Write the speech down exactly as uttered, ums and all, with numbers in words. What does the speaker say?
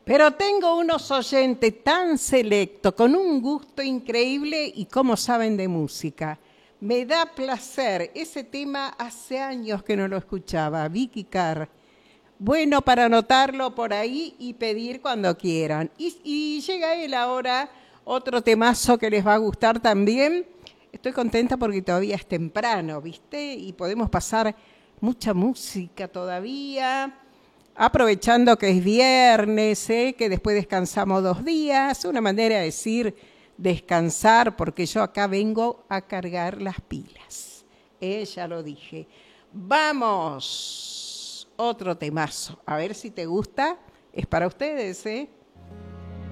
Pero tengo unos oyentes tan selectos, con un gusto increíble y cómo saben de música. Me da placer. Ese tema hace años que no lo escuchaba. Vicky Carr. Bueno, para anotarlo por ahí y pedir cuando quieran. Y, y llega él ahora, otro temazo que les va a gustar también. Estoy contenta porque todavía es temprano, ¿viste? Y podemos pasar mucha música todavía. Aprovechando que es viernes, ¿eh? Que después descansamos dos días. Una manera de decir descansar, porque yo acá vengo a cargar las pilas. Eh, ya lo dije. Vamos. Otro temazo. A ver si te gusta. Es para ustedes, ¿eh?